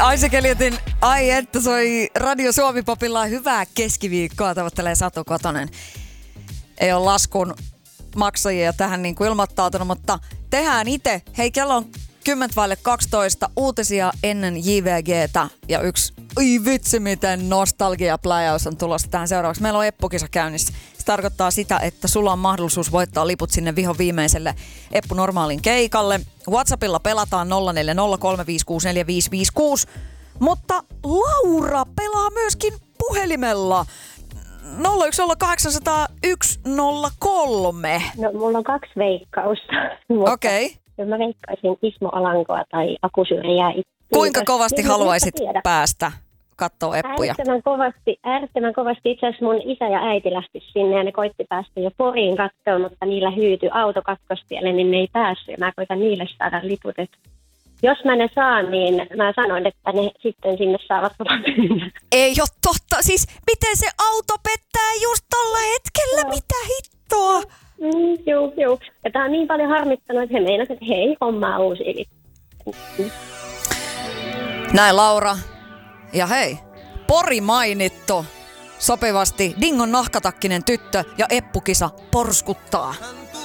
Isaac Elliotin Ai että soi Radio Suomi-popilla hyvää keskiviikkoa. Tavoittelee Satu Kotonen. Ei ole laskun maksajia tähän niin kuin ilmoittautunut, mutta tehdään itse. Hei, kello on 10:12 uutisia ennen JVGtä ja yksi, oi vitsi miten nostalgia-pläjäys on tulossa tähän seuraavaksi. Meillä on Eppu-kisa käynnissä. Se tarkoittaa sitä, että sulla on mahdollisuus voittaa liput sinne vihon viimeiselle Eppu Normaalin keikalle. WhatsAppilla pelataan 0403564556, mutta Laura pelaa myöskin puhelimella 010800103. No, mulla on 2 veikkausta. Okei. Okay. Mä veikkaisin Ismo Alankoa tai Aku Syrjää. Kuinka kovasti haluaisit päästä kattoo Eppuja? Äärettömän kovasti. Itse asiassa mun isä ja äiti lähti sinne ja ne koitti päästä jo Poriin kattoon, mutta niillä hyytyi auto kakkostielle, niin ne ei päässyt. Ja mä koitan niille saada liput. Jos mä ne saan, niin mä sanoin, että ne sitten sinne saavat mennä. Ei ole totta. Siis miten se auto pettää just tolla hetkellä? No. Mitä hittoa? Joo. Ja tää on niin paljon harmittanut, että he meinasivat, että hei, hommaa uusia lippuja. Näin Laura. Ja hei, Pori mainittu. Sopivasti Dingon nahkatakkinen tyttö ja Eppu-kisa porskuttaa.